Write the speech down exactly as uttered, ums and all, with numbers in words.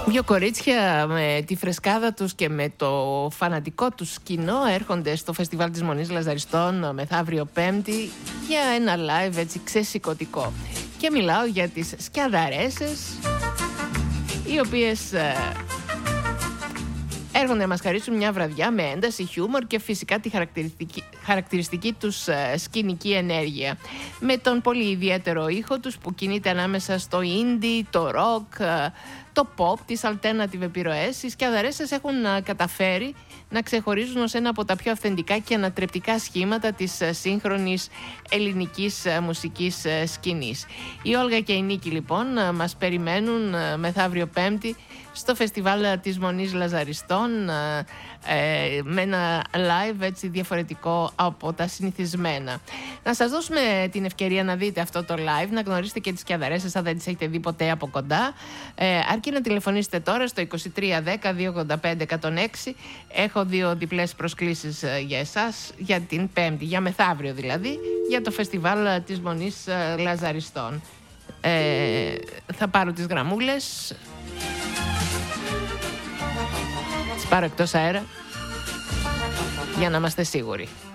Δύο κορίτσια με τη φρεσκάδα τους και με το φανατικό τους κοινό έρχονται στο φεστιβάλ της Μονής Λαζαριστών μεθαύριο Πέμπτη για ένα live έτσι ξεσηκωτικό. Και μιλάω για τις Σκιαδαρέσες, οι οποίες ε, έρχονται να μας χαρίσουν μια βραδιά με ένταση, χιούμορ και φυσικά τη χαρακτηριστική, χαρακτηριστική τους ε, σκηνική ενέργεια. Με τον πολύ ιδιαίτερο ήχο τους που κινείται ανάμεσα στο indie, το rock, ε, το pop, τις alternative επιρροές, οι Σκιαδαρέσες έχουν ε, καταφέρει να ξεχωρίζουν ως ένα από τα πιο αυθεντικά και ανατρεπτικά σχήματα της ε, σύγχρονης ελληνικής ε, μουσικής ε, σκηνής. Η Όλγα και η Νίκη λοιπόν ε, μας περιμένουν ε, μεθαύριο Πέμπτη στο φεστιβάλ της Μονής Λαζαριστών ε, ε, με ένα live έτσι διαφορετικό από τα συνηθισμένα. Να σας δώσουμε την ευκαιρία να δείτε αυτό το live, να γνωρίσετε και τις Σκιαδαρέσες αν δεν τις έχετε δει ποτέ από κοντά. Ε, αρκεί να τηλεφωνήσετε τώρα στο είκοσι τρία δέκα δύο ογδόντα πέντε εκατόν έξι. Έχω δύο διπλές προσκλήσεις ε, για εσάς για την Πέμπτη, για μεθαύριο δηλαδή, για το φεστιβάλ της Μονής ε, Λαζαριστών. Ε, θα πάρω τις γραμμούλες. Τις πάρω εκτός αέρα για να είμαστε σίγουροι.